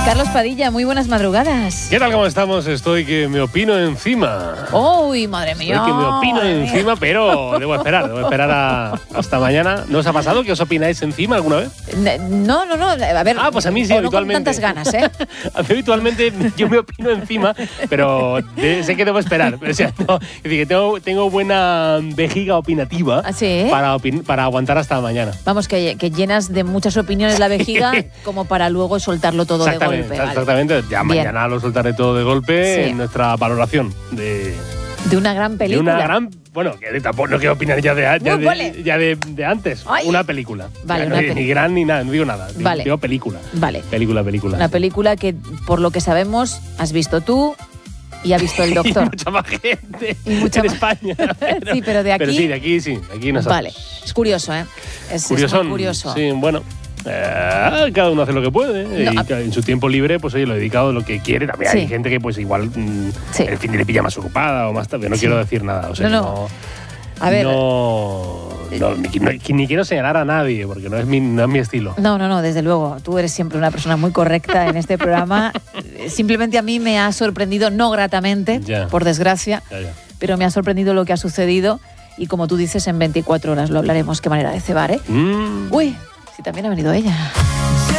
Carlos Padilla, muy buenas madrugadas. ¿Qué tal? ¿Cómo estamos? Estoy que me opino encima. ¡Uy, madre mía! Estoy que me opino encima, pero debo esperar hasta mañana. ¿No os ha pasado que os opináis encima alguna vez? No, a ver... pues a mí sí, no habitualmente. con tantas ganas, ¿eh? A mí habitualmente yo me opino encima, pero sé que debo esperar. O sea, no, es decir, que tengo buena vejiga opinativa. ¿Ah, sí? para aguantar hasta mañana. Vamos, que llenas de muchas opiniones la vejiga como para luego soltarlo todo de golpe. Exactamente. Ya Bien. mañana lo soltaré todo de golpe en nuestra valoración de una gran película. Bueno, que tampoco no quiero opinar ya de antes. Ay. Una película. Vale, no, ni gran ni nada, no digo nada. Vale. Digo película. Vale. Película. Una película que, por lo que sabemos, has visto tú y ha visto el doctor. Y mucha más gente en España. Sí, pero de aquí... Pero sí, de aquí sí. Aquí nosotros. Vale. Es curioso, ¿eh? Es muy curioso. Sí, bueno. Cada uno hace lo que puede y en su tiempo libre pues oye, lo he dedicado a lo que quiere. También hay gente que pues igual el fin de le pilla más ocupada o más tarde. No quiero decir nada. O sea, a ver, ni quiero señalar a nadie porque no es mi estilo. No, desde luego. Tú eres siempre una persona muy correcta en este programa. Simplemente a mí me ha sorprendido, no gratamente, por desgracia, pero me ha sorprendido lo que ha sucedido y como tú dices, en 24 horas lo hablaremos. Qué manera de cebar, ¿eh? Uy, sí, también ha venido ella.